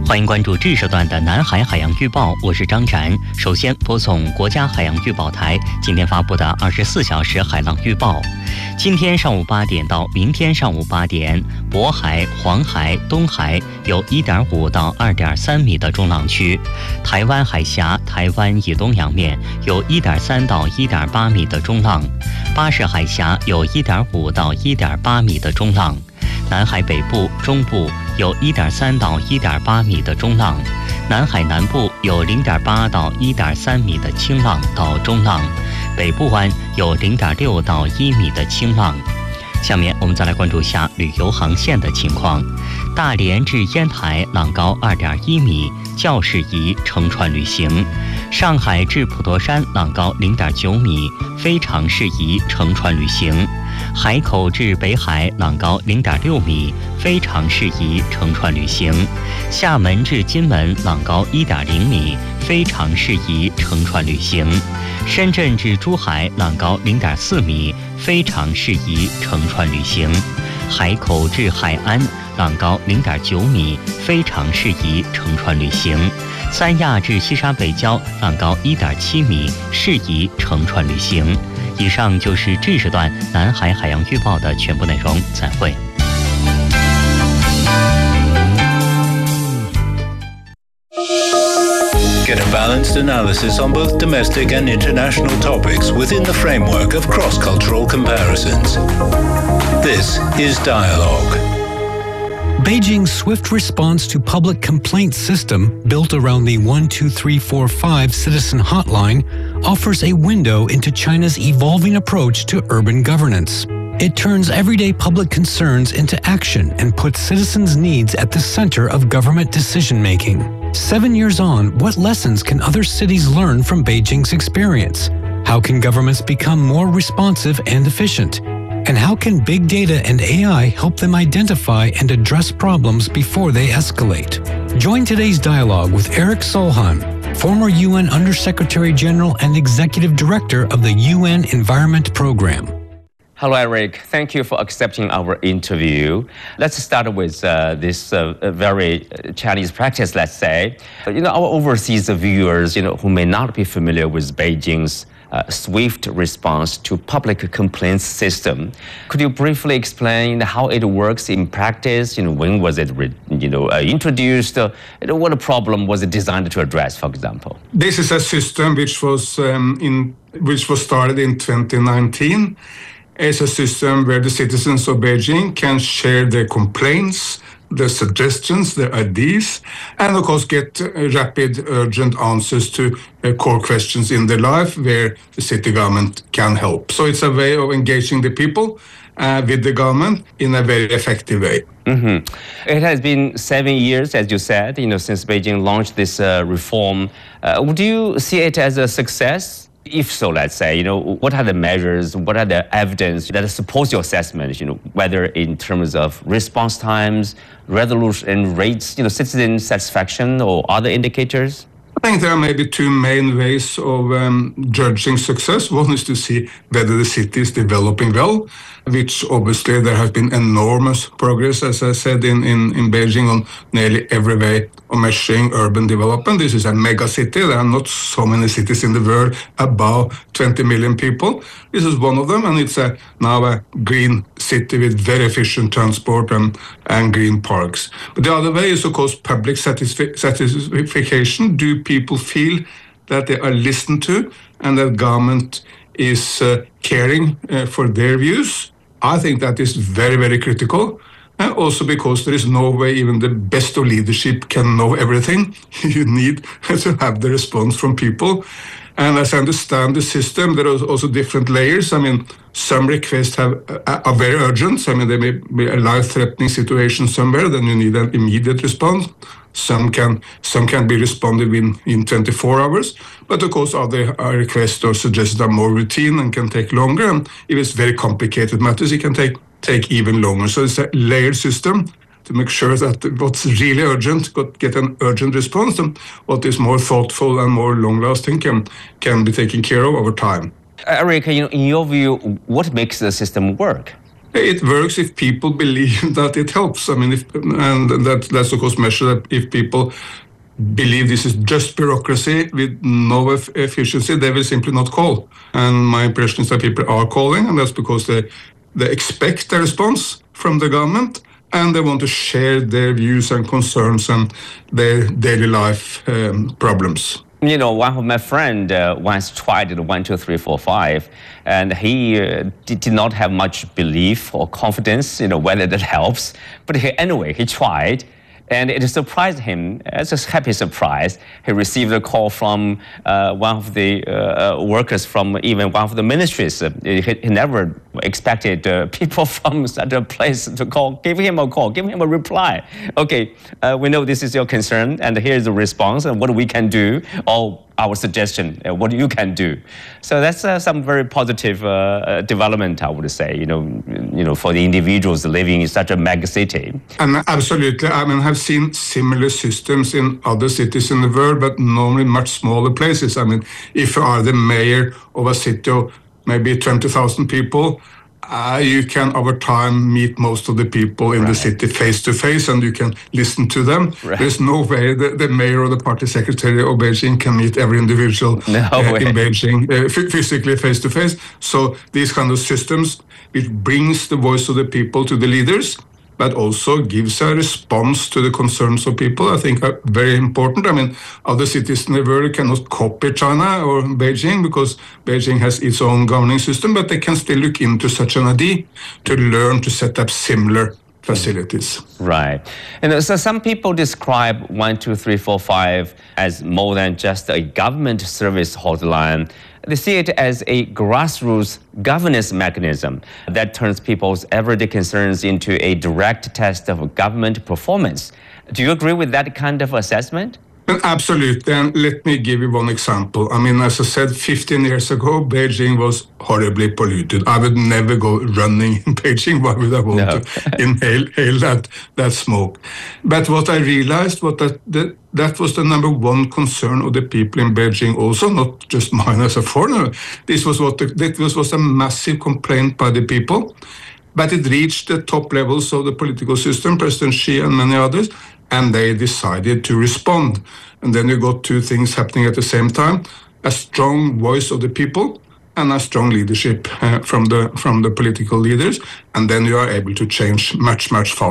欢迎关注这时段的南海海洋预报，我是张展。首先播送国家海洋预报台今天发布的24小时海浪预报。今天上午8点到明天上午8点，渤海、黄海、东海有1.5到2.3米的中浪区；台湾海峡、台湾以东洋面有1.3到1.8米的中浪；巴士海峡有1.5到1.8米的中浪；南海北部、中部有1.3到1.8米的中浪，南海南部有0.8到1.3米的轻浪到中浪，北部湾有0.6到1米的轻浪。下面我们再来关注一下旅游航线的情况。大连至烟台浪高2.1米，较适宜乘船旅行；上海至普陀山浪高0.9米，非常适宜乘船旅行；海口至北海浪高0.6米，非常适宜乘船旅行；厦门至金门浪高1.0米，非常适宜乘船旅行；深圳至珠海浪高0.4米，非常适宜乘船旅行；海口至海安浪高0.9米，非常适宜乘船旅行；三亚至西沙北礁浪高1.7米，适宜乘船旅行。以上就是这时段南海海洋预报的全部内容，再会。 Get a balanced analysis on both domestic and international topics within the framework of cross-cultural comparisons. This is Dialogue. Beijing's swift response to public complaint system, built around the 12345 citizen hotline, offers a window into China's evolving approach to urban governance. It turns everyday public concerns into action and puts citizens' needs at the center of government decision-making. 7 years on, what lessons can other cities learn from Beijing's experience? How can governments become more responsive and efficient? And how can big data and AI help them identify and address problems before they escalate? Join today's dialogue with Eric Solheim, former UN Undersecretary General and Executive Director of the UN Environment Program. Hello, Eric. Thank you for accepting our interview. Let's start with this very Chinese practice, let's say. Our overseas viewers, who may not be familiar with Beijing's swift response to public complaints system. Could you briefly explain how it works in practice? When was it introduced? What problem was it designed to address, for example? This is a system which was started in 2019. It's a system where the citizens of Beijing can share their complaints, their suggestions, their ideas, and of course get rapid, urgent answers to core questions in their life where the city government can help. So it's a way of engaging the people with the government in a very effective way. Mm-hmm. It has been 7 years, as you said, since Beijing launched this reform. Would you see it as a success? If so, let's say, what are the measures, what are the evidence that supports your assessment, whether in terms of response times, resolution rates, citizen satisfaction or other indicators? I think there are maybe two main ways of judging success. One is to see whether the city is developing well, which obviously there has been enormous progress, as I said, in Beijing on nearly every way of measuring urban development. This is a mega city. There are not so many cities in the world above 20 million people. This is one of them, and it's now a green city with very efficient transport and green parks. But the other way is, of course, public satisfaction. Do people feel that they are listened to and that government is caring for their views? I think that is very, very critical. Also because there is no way even the best of leadership can know everything. You need to have the response from people. And as I understand the system, there are also different layers. Some requests are very urgent. There may be a life-threatening situation somewhere, then you need an immediate response. Some can be responded in 24 hours. But of course, other requests or suggestions are more routine and can take longer. And if it's very complicated matters, it can take even longer. So it's a layered system to make sure that what's really urgent get an urgent response, and what is more thoughtful and more long-lasting can be taken care of over time. Eric, in your view, what makes the system work? It works if people believe that it helps. I mean, that's of course measured that if people believe this is just bureaucracy with no efficiency, they will simply not call. And my impression is that people are calling, and that's because they expect a response from the government, and they want to share their views and concerns and their daily life problems. You know, one of my friend once tried it 1, 2, 3, 4, 5, and he did not have much belief or confidence, whether that helps. But anyway, he tried. And it surprised him, as a happy surprise. He received a call from one of the workers from even one of the ministries. He never expected people from such a place to call, give him a call, give him a reply. Okay, we know this is your concern, and here's the response, and what we can do, or our suggestion, what you can do. So that's some very positive development, I would say, for the individuals living in such a mega city. And absolutely, I mean, I've seen similar systems in other cities in the world, but normally much smaller places. I mean, if you are the mayor of a city of maybe 20,000 people, you can over time meet most of the people in the city face to face, and you can listen to them. Right. There's no way the mayor or the party secretary of Beijing can meet every individual in Beijing physically face to face. So these kind of systems, it brings the voice of the people to the leaders, but also gives a response to the concerns of people, I think are very important. I mean, other cities in the world cannot copy China or Beijing because Beijing has its own governing system, but they can still look into such an idea to learn to set up similar facilities. Right. And so some people describe 1, 2, 3, 4, 5 as more than just a government service hotline. They see it as a grassroots governance mechanism that turns people's everyday concerns into a direct test of government performance. Do you agree with that kind of assessment? Absolutely, and let me give you one example. I mean, as I said, 15 years ago, Beijing was horribly polluted. I would never go running in Beijing. Why would I want to inhale that smoke? But what I realized was that was the number one concern of the people in Beijing also, not just mine as a foreigner. This was a massive complaint by the people, but it reached the top levels of the political system, President Xi and many others, and they decided to respond. And then you got two things happening at the same time: a strong voice of the people and a strong leadership from the political leaders, and then you are able to change much, much faster.